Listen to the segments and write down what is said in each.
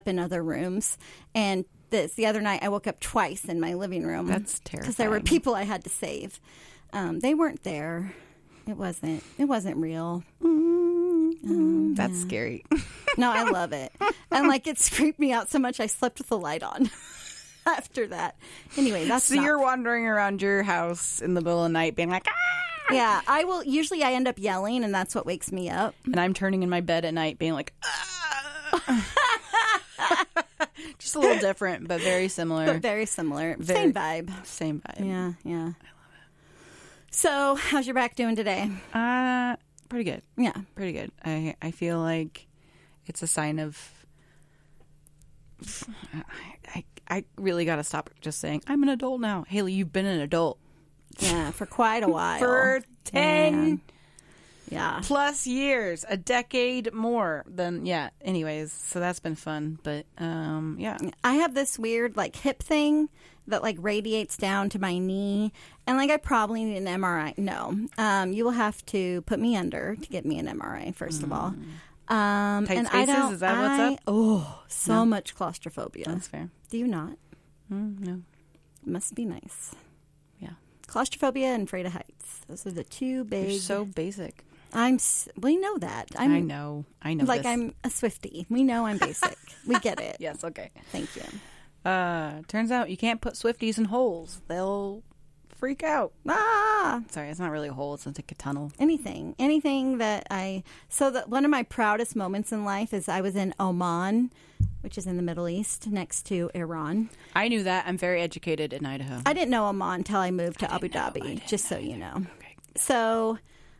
in other rooms. And the other night, I woke up twice in my living room. That's terrifying. Because there were people I had to save. They weren't there. It wasn't real. That's scary. No, I love it. And like it's creeped me out so much I slept with the light on after that. Anyway, that's so you're wandering around your house in the middle of the night being like, ah! Yeah, I will. Usually I end up yelling and that's what wakes me up. And I'm turning in my bed at night being like, ah! Just a little different, but very similar. But very similar. Same vibe. Same vibe. Yeah, yeah. I love it. So, how's your back doing today? Pretty good. Yeah. Pretty good. I feel like it's a sign of... I really got to stop just saying, I'm an adult now. Haley, you've been an adult. Yeah, for quite a while. For 10 plus years. A decade more than... Yeah. Anyways, so that's been fun. But, yeah. I have this weird, like, hip thing that, like, radiates down to my knee. And, like, I probably need an MRI. No. You will have to put me under to get me an MRI, first of all. Tight and spaces? I don't, Is that what's up? Oh, so much claustrophobia. That's fair. Do you not? No. Must be nice. Yeah. Claustrophobia and afraid of heights. Those are the two big... You're so basic. We know that. I know. Like, this. I'm a Swiftie. We know I'm basic. We get it. Yes, okay. Thank you. Turns out you can't put Swifties in holes. They'll freak out. Ah! Sorry, it's not really a hole. It's like a tunnel. Anything that one of my proudest moments in life is I was in Oman, which is in the Middle East, next to Iran. I knew that. I'm very educated in Idaho. I didn't know Oman until I moved to Abu Dhabi, just so you know. Okay. So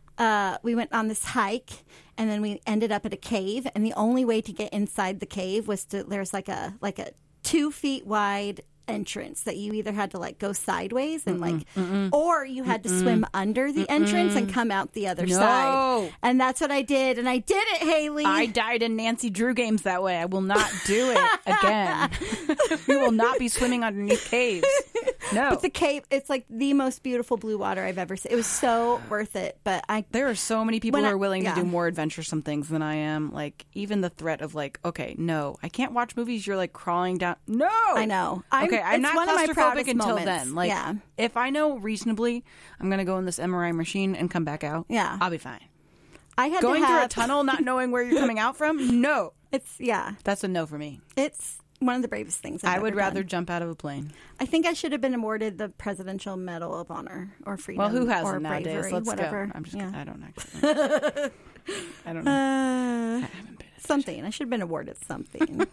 we went on this hike, and then we ended up at a cave, and the only way to get inside the cave was there's like a 2 feet wide entrance that you either had to like go sideways and or you had to swim under the entrance and come out the other side. And that's what I did, and I did it, Haley. I died in Nancy Drew games that way. I will not do it again. We will not be swimming underneath caves. No. But the cave, it's like the most beautiful blue water I've ever seen. It was so worth it. But there are so many people who are willing to do more adventuresome things than I am. Like, even the threat of like, okay, no, I can't watch movies. You're like crawling down. No, I know. I'm not claustrophobic until moments. then. Like, if I know reasonably I'm going to go in this MRI machine and come back out, I'll be fine. I had going through a tunnel, not knowing where you're coming out from. No, that's a no for me. It's one of the bravest things I would rather jump out of a plane. I think I should have been awarded the Presidential Medal of Honor or Freedom. Well, who hasn't or nowadays? bravery, Let's whatever. go. I'm just. I don't actually. I don't know. I haven't been something. I should have been awarded something.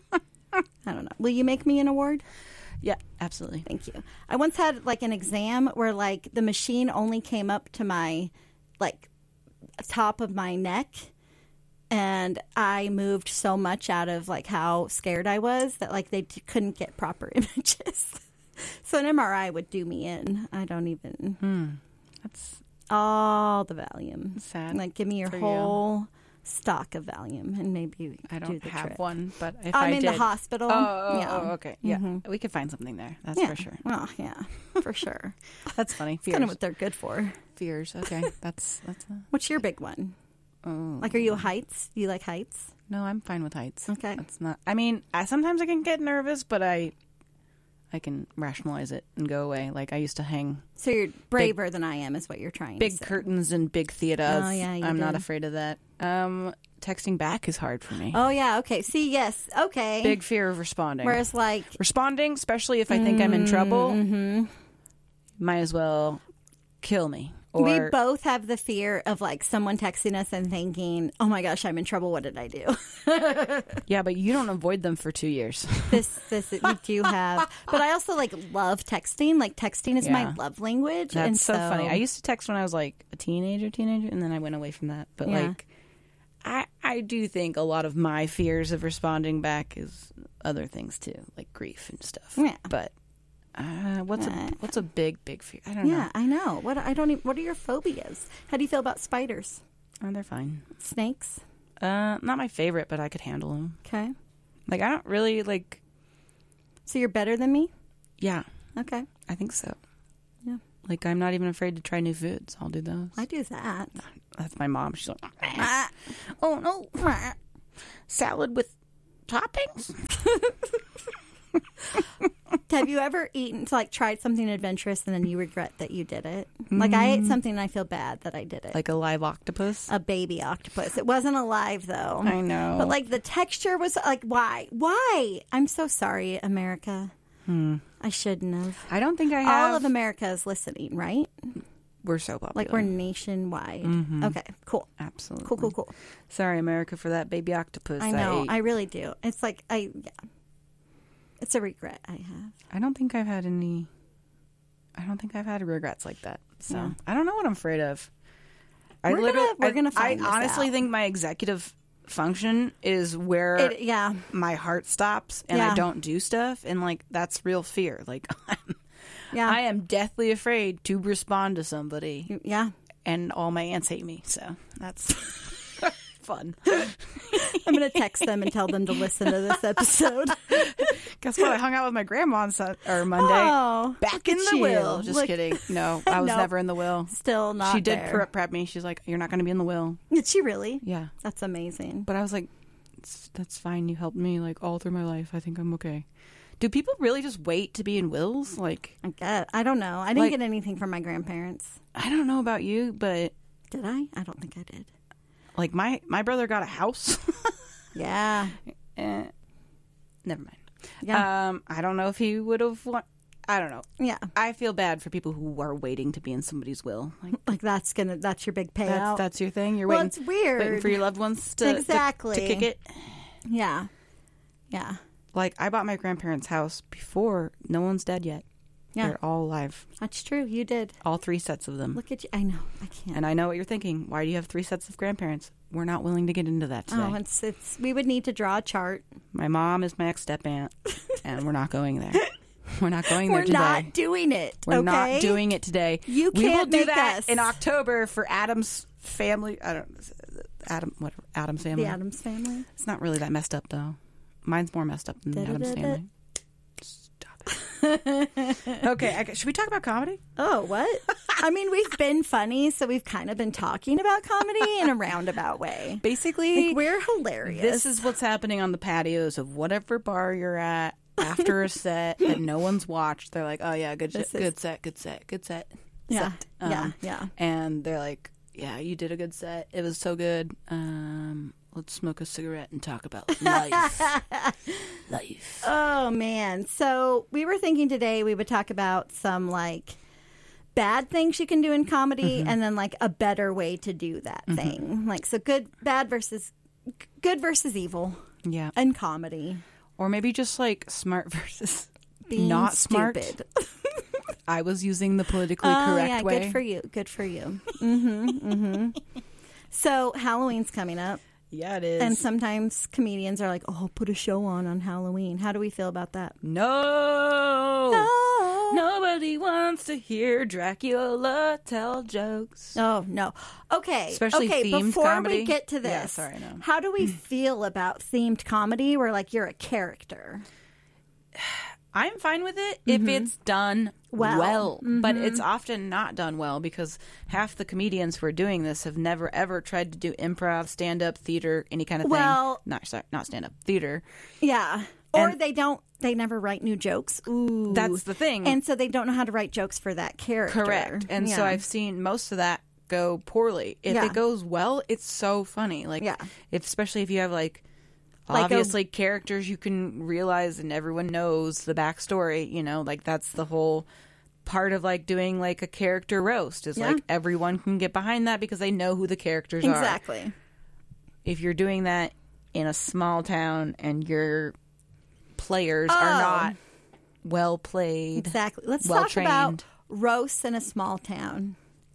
I don't know. Will you make me an award? Yeah, absolutely. Thank you. I once had like an exam where like the machine only came up to my like top of my neck, and I moved so much out of like how scared I was that like they couldn't get proper images. So an MRI would do me in. I don't even. That's all the Valium. Sad. Like give me your whole stock of Valium, and maybe I don't do the have trip. one, but if I'm I in did, the hospital. Oh, okay, yeah, we could find something there. That's for sure. Oh, yeah, for sure. That's funny. That's kind of what they're good for. Fears. Okay, that's. What's your big one? Oh, like, are you heights? Do you like heights? No, I'm fine with heights. Okay, that's not. I mean, sometimes I can get nervous, but I can rationalize it and go away. Like I used to hang. So you're braver than I am, is what you're trying to say. Big curtains and big theaters. Oh yeah, I'm not afraid of that. Texting back is hard for me. Oh yeah, okay. See, yes, okay. Big fear of responding. Whereas like responding, especially if I think I'm in trouble, might as well kill me. Or, we both have the fear of like someone texting us and thinking, "Oh my gosh, I'm in trouble. What did I do?" Yeah, but you don't avoid them for 2 years. This we do have, but I also like love texting. Like texting is my love language. That's and so funny. I used to text when I was like a teenager, and then I went away from that. But like, I do think a lot of my fears of responding back is other things too, like grief and stuff. Yeah, but. What's a big fear? I don't know. Yeah, I know. What are your phobias? How do you feel about spiders? Oh, they're fine. Snakes? Not my favorite, but I could handle them. Okay. Like I don't really like. So you're better than me? Yeah. Okay. I think so. Yeah. Like I'm not even afraid to try new foods. I'll do those. I do that. That's my mom. She's like, oh no, salad with toppings? Have you ever tried something adventurous and then you regret that you did it? Like, I ate something and I feel bad that I did it. Like a live octopus? A baby octopus. It wasn't alive, though. I know. But, like, the texture was like, why? Why? I'm so sorry, America. I shouldn't have. I don't think I have. All of America is listening, right? We're so popular. Like, we're nationwide. Okay, cool. Absolutely. Cool. Sorry, America, for that baby octopus. I know. I really do. It's like, it's a regret I have. I don't think I've had regrets like that. So I don't know what I'm afraid of. We're gonna find I this honestly out. think my executive function is where my heart stops and I don't do stuff, and like that's real fear. Like I am deathly afraid to respond to somebody. Yeah. And all my aunts hate me, so that's fun. I'm going to text them and tell them to listen to this episode. Guess what? I hung out with my grandma on Monday. Oh, back in the will. Just kidding. No, I was never in the will. Still not. She did there. prep me. She's like, "You're not going to be in the will." Did she really? Yeah. That's amazing. But I was like, "That's fine. You helped me like all through my life. I think I'm okay." Do people really just wait to be in wills? Like, I don't know. I didn't get anything from my grandparents. I don't know about you, but did I? I don't think I did. Like my brother got a house. Yeah. Never mind. Yeah. I don't know if he would have. I don't know. Yeah. I feel bad for people who are waiting to be in somebody's will. Like that's your big payout. That's your thing. You're well, waiting. it's weird. Waiting for your loved ones to kick it. Yeah. Yeah. Like I bought my grandparents' house before no one's dead yet. Yeah. They're all alive. That's true. You did. All 3 sets of them. Look at you. I know. I can't. And I know what you're thinking. Why do you have 3 sets of grandparents? We're not willing to get into that today. Oh, it's we would need to draw a chart. My mom is my ex-step aunt, and we're not going there. We're not going there today. We're not doing it. We're not doing it today. You can't We will do make that us. in October for Adam's family. Adam's family. The Adams family. It's not really that messed up, though. Mine's more messed up than the Adams family. Stop it. Okay, should we talk about comedy? Oh, what? I mean, we've been funny, so we've kind of been talking about comedy in a roundabout way. Basically, like, we're hilarious. This is what's happening on the patios of whatever bar you're at after a set that no one's watched. They're like, "Oh yeah, good set." Yeah, yeah. And they're like, "Yeah, you did a good set. It was so good. Let's smoke a cigarette and talk about life." Life. Oh man! So we were thinking today we would talk about some like bad things you can do in comedy, and then like a better way to do that thing. Like so, good versus evil. Yeah, in comedy, or maybe just like smart versus being not smart. Stupid. I was using the politically correct way. Good for you. Good for you. So Halloween's coming up. Yeah, it is. And sometimes comedians are like, "Oh, put a show on Halloween." How do we feel about that? No. Nobody wants to hear Dracula tell jokes. Oh, no. Okay. Especially themed before comedy. we get to this, Yeah, sorry, no. How do we feel about themed comedy where like you're a character? I'm fine with it if it's done well. But it's often not done well because half the comedians who are doing this have never ever tried to do improv, stand-up, theater, any kind of thing. Well, not stand-up, theater. Yeah. Or they never write new jokes. Ooh. That's the thing. And so they don't know how to write jokes for that character. Correct. And so I've seen most of that go poorly. If it goes well, it's so funny. Like, especially if you have like obviously characters you can realize and everyone knows the backstory, you know, like that's the whole part of like doing like a character roast is like everyone can get behind that because they know who the characters are. Exactly. If you're doing that in a small town and your players are not well played. Exactly. Let's well talk trained. about roasts in a small town.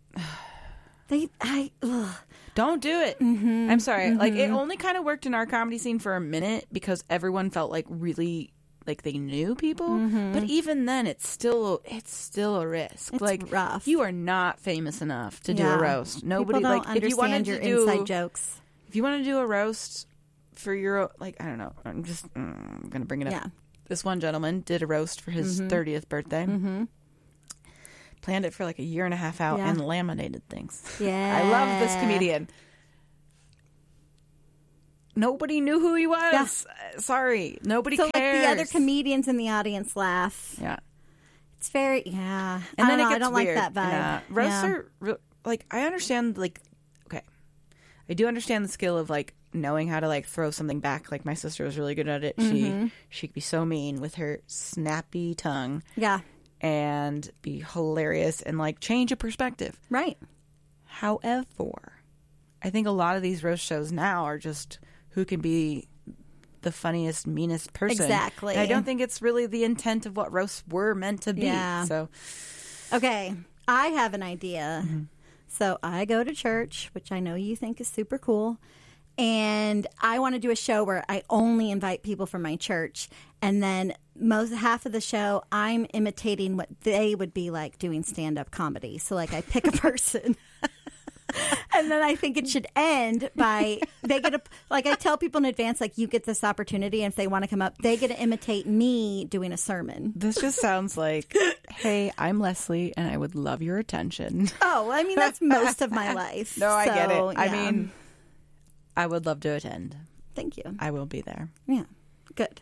Don't do it. I'm sorry. Like it only kind of worked in our comedy scene for a minute because everyone felt like really like they knew people. But even then, it's still a risk. It's like rough. You are not famous enough to do a roast. Nobody People don't like understand if you wanted your to do inside jokes. If you want to do a roast for your like I don't know. I'm just I'm gonna bring it up. Yeah. This one gentleman did a roast for his 30th birthday. Planned it for like a year and a half out and laminated things. Yeah. I love this comedian. nobody knew who he was. Sorry, nobody cares. Like the other comedians in the audience laugh. Yeah, it's very and then I don't weird. like that vibe. Yeah. Roasts are like, I understand, like, okay, I do understand the skill of like knowing how to like throw something back. Like my sister was really good at it. She could be so mean with her snappy tongue. Yeah. And be hilarious and like change a perspective. Right. However, I think a lot of these roast shows now are just who can be the funniest, meanest person. Exactly. And I don't think it's really the intent of what roasts were meant to be. Yeah. So, okay, I have an idea. So I go to church, which I know you think is super cool. And I want to do a show where I only invite people from my church. And then half of the show, I'm imitating what they would be like doing stand-up comedy. So, like, I pick a person. And then I think it should end by I tell people in advance, like, you get this opportunity. And if they want to come up, they get to imitate me doing a sermon. This just sounds like, hey, I'm Leslie and I would love your attention. Oh, I mean, that's most of my life. No, I get it. Yeah. I mean, I would love to attend. Thank you. I will be there. Yeah. Good.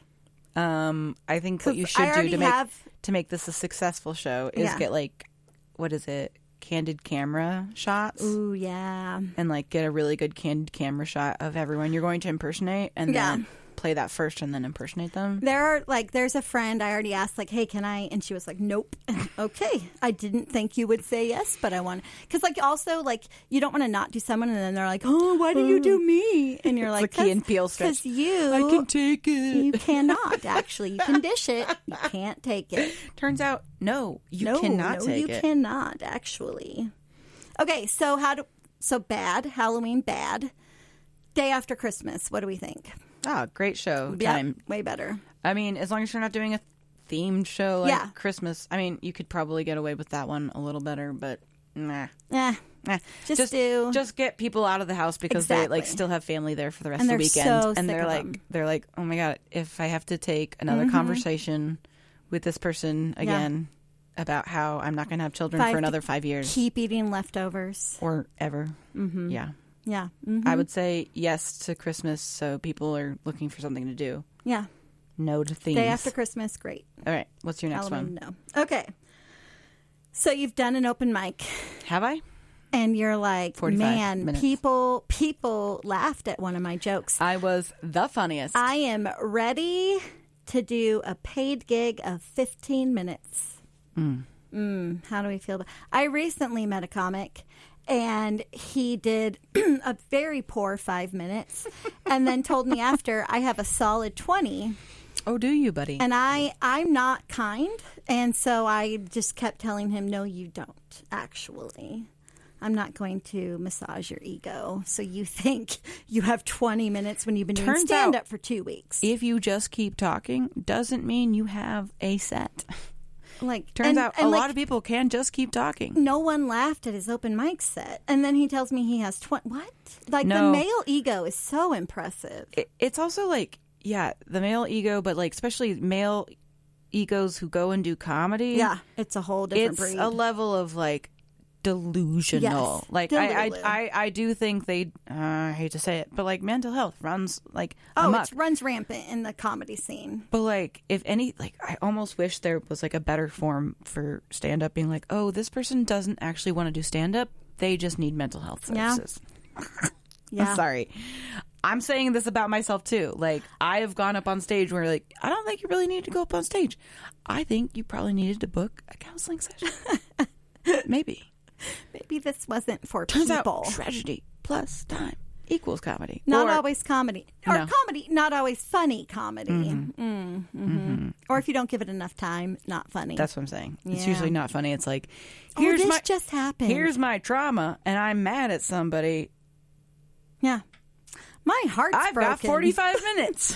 I think what you should do to make this a successful show is get like, what is it? Candid camera shots. Ooh, yeah. And like get a really good candid camera shot of everyone you're going to impersonate and then play that first and then impersonate them. There's a friend I already asked, like, hey, can I? And she was like, nope. Okay. I didn't think you would say yes, but I want, because like also like you don't want to not do someone and then they're like, oh, why do you do me? And you're like, it's a Key and Peele stretch. Because I can take it. You cannot actually. You can dish it. You can't take it. Turns out, no, you cannot take it. You cannot actually. Okay, so bad, Halloween bad. Day after Christmas, what do we think? Oh, great show time. Way better. I mean, as long as you're not doing a themed show like Christmas, I mean, you could probably get away with that one a little better, but nah. Just get people out of the house because they like still have family there for the rest of the weekend, and they're like, oh my god, if I have to take another conversation with this person again about how I'm not going to have children for another 5 years, keep eating leftovers or ever, yeah. I would say yes to Christmas, so people are looking for something to do. Yeah. No to themes. Day after Christmas, great. All right, what's your next Halloween, one? No. Okay. So you've done an open mic. Have I? And you're like, 45 man, minutes. people laughed at one of my jokes. I was the funniest. I am ready to do a paid gig of 15 minutes. How do we feel? I recently met a comic, and he did a very poor 5 minutes and then told me after, I have a solid 20. Oh, do you, buddy? And I'm not kind. And so I just kept telling him, no, you don't, actually. I'm not going to massage your ego. So you think you have 20 minutes when you've been doing stand-up for 2 weeks. If you just keep talking, doesn't mean you have a set. Turns out a lot of people can just keep talking. No one laughed at his open mic set. And then he tells me he has 20. What? The male ego is so impressive. It's also like, the male ego, but like especially male egos who go and do comedy. Yeah, it's a whole different breed. It's a level of like delusional. Yes, like I do think I hate to say it, but like mental health runs like it runs rampant in the comedy scene. But like if any, like I almost wish there was like a better form for stand up being like, oh, this person doesn't actually want to do stand up, they just need mental health services. I'm sorry. I'm saying this about myself too. Like I have gone up on stage where like I don't think you really need to go up on stage. I think you probably needed to book a counseling session. Maybe this wasn't for Turns people. Out tragedy plus time equals comedy. Not always comedy. Or comedy, not always funny comedy. Or if you don't give it enough time, not funny. That's what I'm saying. It's usually not funny. It's like, this just happened. Here's my trauma, and I'm mad at somebody. Yeah. My heart's broken. I've got 45 minutes.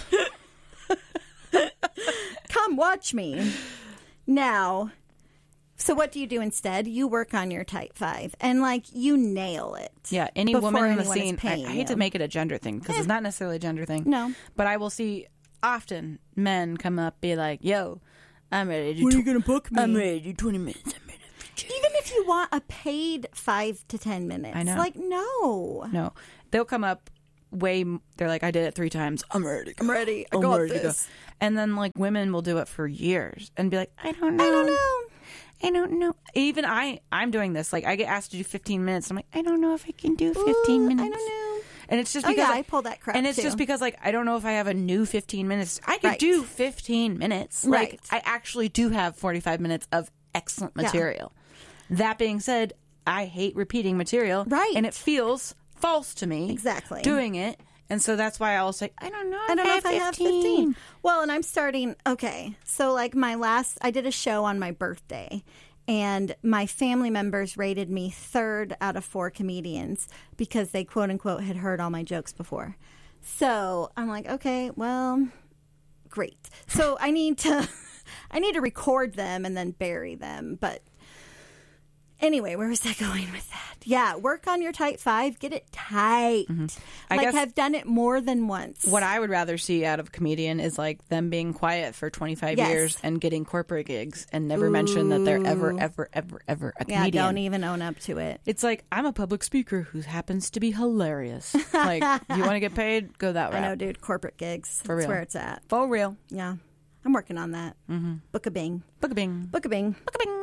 Come watch me. Now, so what do you do instead? You work on your type 5 and like you nail it. Yeah, any woman in the scene. I hate to make it a gender thing because it's not necessarily a gender thing. No. But I will see often men come up be like, yo, I'm ready to do when are you going to book me? I'm ready to do 20 minutes. Even if you want a paid 5 to 10 minutes. I know. Like, no. They'll come up they're like, I did it 3 times. I'm ready. I'm ready. I got this. And then like women will do it for years and be like, I don't know. Even I'm doing this. Like I get asked to do 15 minutes. I'm like, I don't know if I can do 15 minutes. I don't know. And it's just because I pull that crap and it's too. just because like I don't know if I have a new 15 minutes. I could do 15 minutes. Like Right. I actually do have 45 minutes of excellent material. That being said, I hate repeating material. Right. And it feels false to me. Exactly. Doing it. And so that's why I'll say, I don't know if I have 15. Well, and I'm starting, okay. So like I did a show on my birthday. And my family members rated me 3rd out of 4 comedians because they, quote unquote, had heard all my jokes before. So I'm like, okay, well, great. So I need to record them and then bury them. But anyway, where was I going with that? Yeah, work on your tight 5. Get it tight. I guess I've done it more than once. What I would rather see out of a comedian is like them being quiet for 25 years and getting corporate gigs and never mention that they're ever a comedian. Yeah, don't even own up to it. It's like, I'm a public speaker who happens to be hilarious. Like, you want to get paid? Go that route. I know, dude. Corporate gigs. For That's real. where it's at. For real. Yeah. I'm working on that. Book a bing. Book a bing. Book a bing. Book a bing.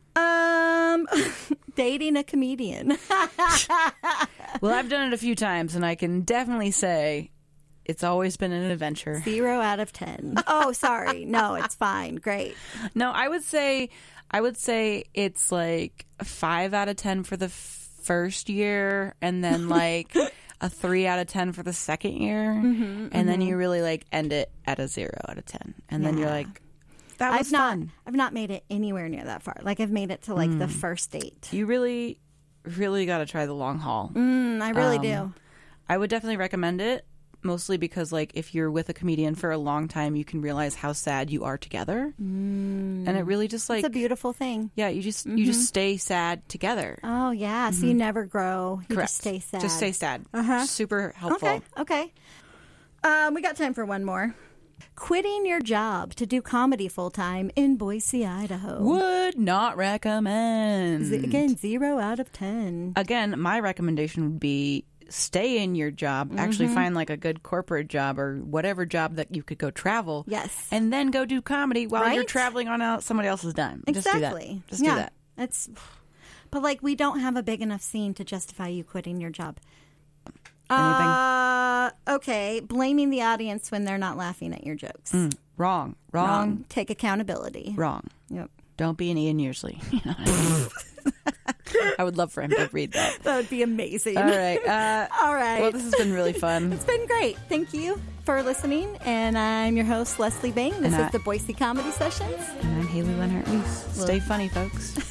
Dating a comedian. Well, I've done it a few times, and I can definitely say it's always been an adventure. 0 out of 10. Oh, sorry. No, it's fine. Great. No, I would say it's like a 5 out of 10 for the first year, and then like a 3 out of 10 for the second year, and then you really like end it at a 0 out of 10, and then you're like, that was fun. I've not made it anywhere near that far. Like I've made it to like the first date. You really, really got to try the long haul. I really do. I would definitely recommend it, mostly because like if you're with a comedian for a long time, you can realize how sad you are together, and it really just like It's a beautiful thing. yeah, you just stay sad together. Oh yeah, so you never grow. You Correct. just stay sad. Just stay sad. Super helpful. Okay. We got time for one more. Quitting your job to do comedy full time in Boise, Idaho. Would not recommend. Again, 0 out of 10. Again, my recommendation would be stay in your job. Actually find like a good corporate job or whatever job that you could go travel. Yes. And then go do comedy while you're Right? traveling on out somebody else's dime. Exactly. Just do that. But like we don't have a big enough scene to justify you quitting your job. Anything? Okay. Blaming the audience when they're not laughing at your jokes. Wrong. Take accountability. Wrong. Yep. Don't be an Ian Yearsley. I would love for him to read that. That would be amazing. All right. All right. Well, this has been really fun. It's been great. Thank you for listening. And I'm your host, Leslie Bing. This is the Boise Comedy Sessions. And I'm Haley Leonard. Stay funny, folks.